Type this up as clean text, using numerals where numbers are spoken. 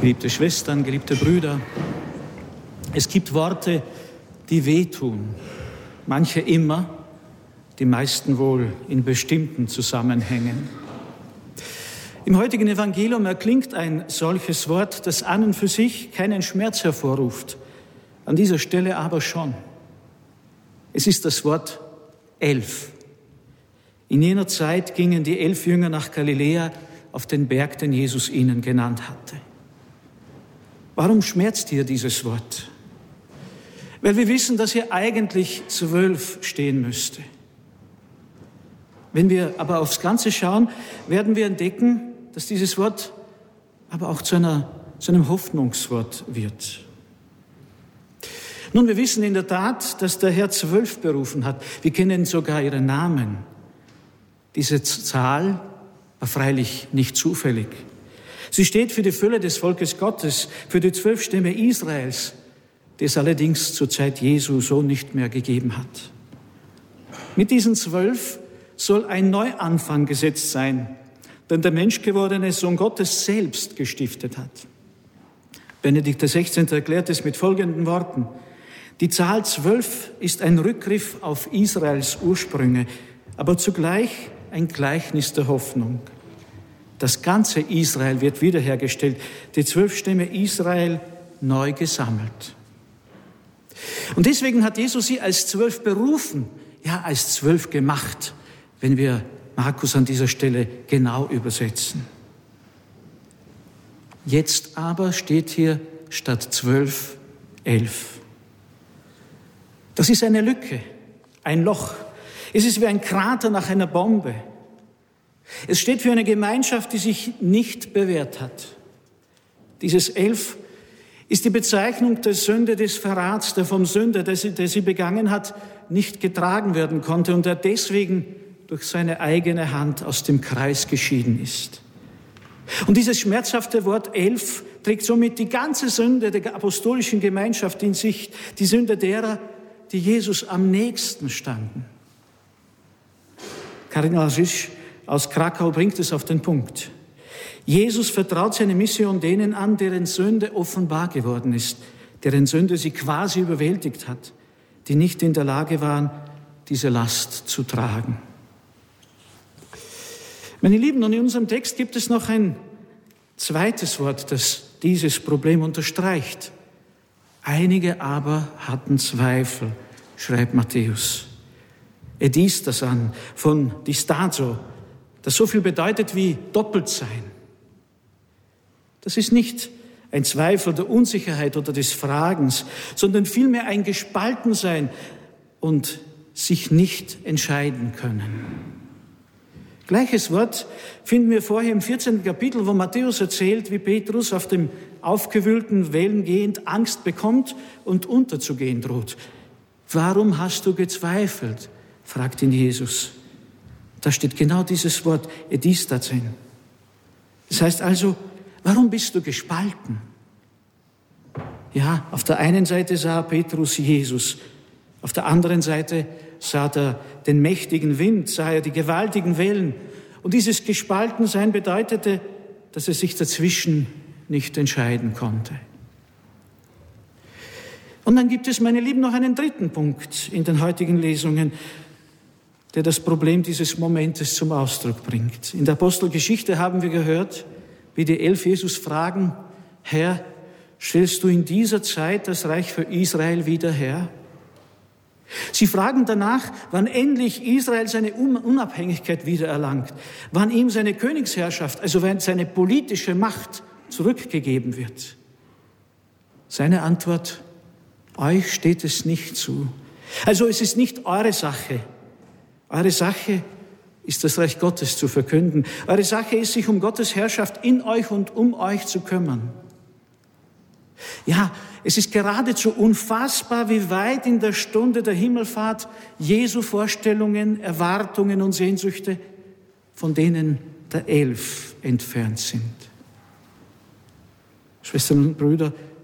Geliebte Schwestern, geliebte Brüder, es gibt Worte, die wehtun. Manche immer, die meisten wohl in bestimmten Zusammenhängen. Im heutigen Evangelium erklingt ein solches Wort, das an und für sich keinen Schmerz hervorruft, an dieser Stelle aber schon. Es ist das Wort 11. In jener Zeit gingen die 11 Jünger nach Galiläa auf den Berg, den Jesus ihnen genannt hatte. Warum schmerzt hier dieses Wort? Weil wir wissen, dass hier eigentlich 12 stehen müsste. Wenn wir aber aufs Ganze schauen, werden wir entdecken, dass dieses Wort aber auch zu einem Hoffnungswort wird. Nun, wir wissen in der Tat, dass der Herr 12 berufen hat. Wir kennen sogar ihre Namen. Diese Zahl war freilich nicht zufällig. Sie steht für die Fülle des Volkes Gottes, für die 12 Stämme Israels, die es allerdings zur Zeit Jesu so nicht mehr gegeben hat. Mit diesen 12 soll ein Neuanfang gesetzt sein, den der menschgewordene Sohn Gottes selbst gestiftet hat. Benedikt XVI. Erklärt es mit folgenden Worten: Die Zahl 12 ist ein Rückgriff auf Israels Ursprünge, aber zugleich ein Gleichnis der Hoffnung. Das ganze Israel wird wiederhergestellt, die 12 Stämme Israel neu gesammelt. Und deswegen hat Jesus sie als 12 berufen, ja als 12 gemacht, wenn wir Markus an dieser Stelle genau übersetzen. Jetzt aber steht hier statt 12, 11. Das ist eine Lücke, ein Loch. Es ist wie ein Krater nach einer Bombe. Es steht für eine Gemeinschaft, die sich nicht bewährt hat. Dieses 11 ist die Bezeichnung der Sünde des Verrats, der vom Sünder, der sie begangen hat, nicht getragen werden konnte und der deswegen durch seine eigene Hand aus dem Kreis geschieden ist. Und dieses schmerzhafte Wort 11 trägt somit die ganze Sünde der apostolischen Gemeinschaft in sich, die Sünde derer, die Jesus am nächsten standen. Kardinal Rzysz aus Krakau bringt es auf den Punkt. Jesus vertraut seine Mission denen an, deren Sünde offenbar geworden ist, deren Sünde sie quasi überwältigt hat, die nicht in der Lage waren, diese Last zu tragen. Meine Lieben, und in unserem Text gibt es noch ein zweites Wort, das dieses Problem unterstreicht. Einige aber hatten Zweifel, schreibt Matthäus. Edistasan von distazo, das so viel bedeutet wie doppelt sein. Das ist nicht ein Zweifel der Unsicherheit oder des Fragens, sondern vielmehr ein Gespaltensein und sich nicht entscheiden können. Gleiches Wort finden wir vorher im 14. Kapitel, wo Matthäus erzählt, wie Petrus auf dem aufgewühlten Wellen gehend Angst bekommt und unterzugehen droht. Warum hast du gezweifelt? Fragt ihn Jesus. Da steht genau dieses Wort, edistazen. Das heißt also, warum bist du gespalten? Ja, auf der einen Seite sah Petrus Jesus, auf der anderen Seite sah er den mächtigen Wind, sah er die gewaltigen Wellen. Und dieses Gespaltensein bedeutete, dass er sich dazwischen nicht entscheiden konnte. Und dann gibt es, meine Lieben, noch einen dritten Punkt in den heutigen Lesungen, der das Problem dieses Momentes zum Ausdruck bringt. In der Apostelgeschichte haben wir gehört, wie die 11 Jesus fragen: Herr, stellst du in dieser Zeit das Reich für Israel wieder her? Sie fragen danach, wann endlich Israel seine Unabhängigkeit wiedererlangt, wann ihm seine Königsherrschaft, also wenn seine politische Macht zurückgegeben wird. Seine Antwort: Euch steht es nicht zu. Also es ist nicht eure Sache. Eure Sache ist, das Reich Gottes zu verkünden. Eure Sache ist, sich um Gottes Herrschaft in euch und um euch zu kümmern. Ja, es ist geradezu unfassbar, wie weit in der Stunde der Himmelfahrt Jesu Vorstellungen, Erwartungen und Sehnsüchte von denen der 11 entfernt sind. Schwestern und Brüder,